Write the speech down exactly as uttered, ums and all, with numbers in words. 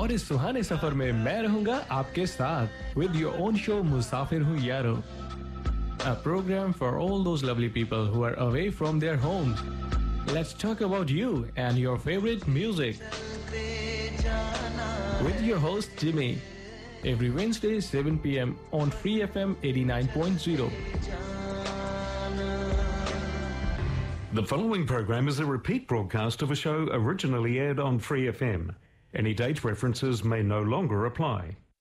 और इस सुहाने सफर में मैं रहूंगा आपके साथ with your own show मुसाफिर हूँ यारो, a program for all those lovely people who are away from their homes. Let's talk about you and your favorite music with your host Jimmy every Wednesday seven p.m. on Free F M eighty-nine point zero. The following program is a repeat broadcast of a show originally aired on Free F M. Any date references may no longer apply.